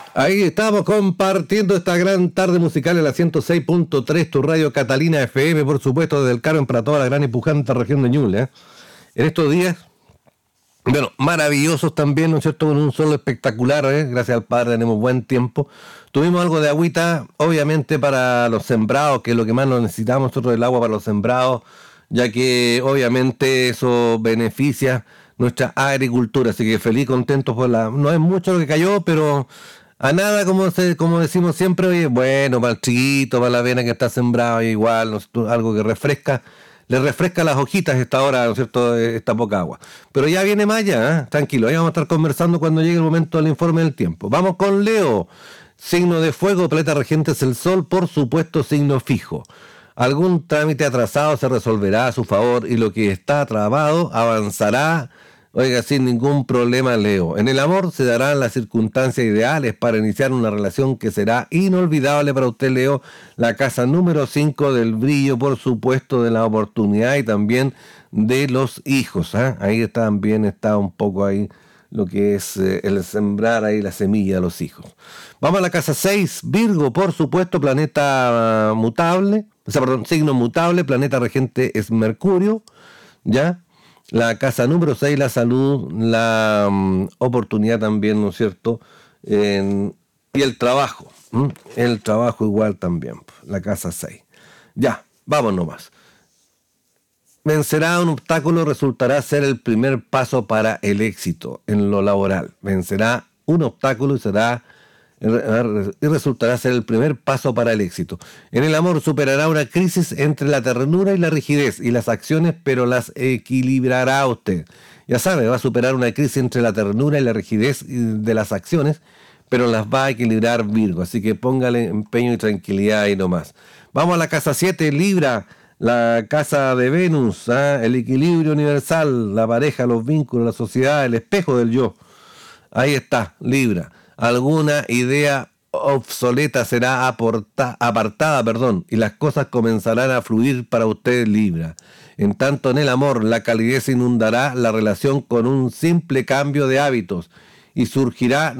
Ahí estamos compartiendo esta gran tarde musical en la 106.3, tu radio Catalina FM, por supuesto, desde el Carmen para toda la gran y pujante región de Ñuble. En estos días, bueno, maravillosos también, ¿no es cierto? Con un sol espectacular, gracias al Padre tenemos buen tiempo. Tuvimos algo de agüita, obviamente, para los sembrados, que es lo que más nos necesitamos nosotros, el agua para los sembrados, ya que obviamente eso beneficia nuestra agricultura. Así que feliz, contentos por la... No es mucho lo que cayó, pero a nada, como decimos siempre, oye, bueno, para el chiquito, para la avena que está sembrado, igual, ¿no? Algo que refresca, le refresca las hojitas esta hora, ¿no es cierto?, esta poca agua. Pero ya viene más ya, tranquilo, ahí vamos a estar conversando cuando llegue el momento del informe del tiempo. Vamos con Leo, signo de fuego, planeta regente es el Sol, por supuesto signo fijo. Algún trámite atrasado se resolverá a su favor y lo que está trabado avanzará, oiga, sin ningún problema, Leo. En el amor se darán las circunstancias ideales para iniciar una relación que será inolvidable para usted, Leo. La casa número 5 del brillo, por supuesto, de la oportunidad y también de los hijos. Ahí también está un poco ahí lo que es el sembrar ahí la semilla de los hijos. Vamos a la casa 6, Virgo, por supuesto, planeta mutable, signo mutable, planeta regente es Mercurio, ¿ya? La casa número 6, la salud, la oportunidad también, ¿no es cierto? Y el trabajo. El trabajo igual también, la casa 6. Ya, vamos nomás. Vencerá un obstáculo, resultará ser el primer paso para el éxito en lo laboral. Vencerá un obstáculo y resultará ser el primer paso para el éxito. En el amor superará una crisis entre la ternura y la rigidez y las acciones, pero las equilibrará usted. Ya sabe, va a superar una crisis entre la ternura y la rigidez de las acciones, pero las va a equilibrar Virgo. Así que póngale empeño y tranquilidad ahí nomás. Vamos a la casa 7, Libra, la casa de Venus, el equilibrio universal, la pareja, los vínculos, la sociedad, el espejo del yo. Ahí está, Libra. Alguna idea obsoleta será apartada, y las cosas comenzarán a fluir para usted, Libra. En tanto, en el amor, la calidez inundará la relación con un simple cambio de hábitos y surgirá